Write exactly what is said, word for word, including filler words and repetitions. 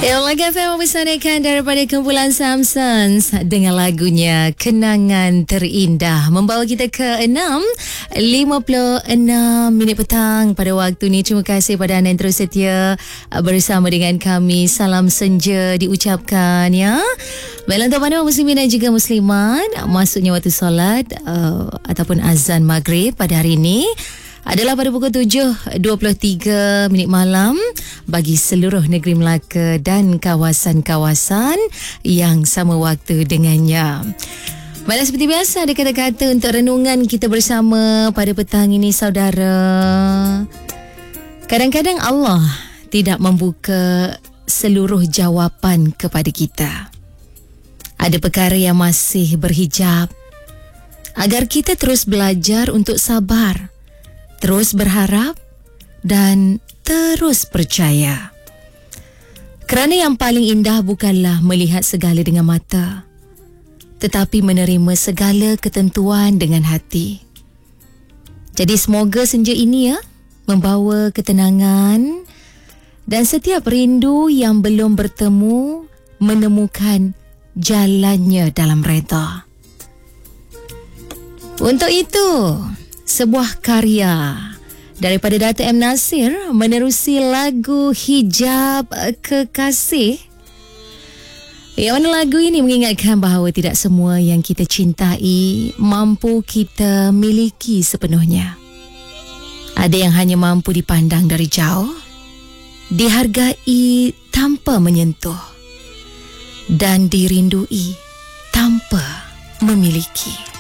Ya, Laga F M mempersanakan daripada kumpulan Samsons dengan lagunya Kenangan Terindah, membawa kita ke enam lima puluh enam minit petang pada waktu ni. Terima kasih pada anda yang terus setia bersama dengan kami. Salam senja diucapkan ya. Baiklah, untuk mana muslimin dan juga muslimat, masuknya waktu solat uh, ataupun azan maghrib pada hari ini adalah pada pukul tujuh dua puluh tiga minit malam bagi seluruh negeri Melaka dan kawasan-kawasan yang sama waktu dengannya. Baiklah, seperti biasa ada kata-kata untuk renungan kita bersama pada petang ini, saudara. Kadang-kadang Allah tidak membuka seluruh jawapan kepada kita. Ada perkara yang masih berhijab agar kita terus belajar untuk sabar, terus berharap dan terus percaya. Kerana yang paling indah bukanlah melihat segala dengan mata, tetapi menerima segala ketentuan dengan hati. Jadi semoga senja ini ya membawa ketenangan dan setiap rindu yang belum bertemu menemukan jalannya dalam reda. Untuk itu, sebuah karya daripada Dato' M. Nasir menerusi lagu Hijab Kekasih. Yang mana lagu ini mengingatkan bahawa tidak semua yang kita cintai mampu kita miliki sepenuhnya. Ada yang hanya mampu dipandang dari jauh, dihargai tanpa menyentuh, dan dirindui tanpa memiliki.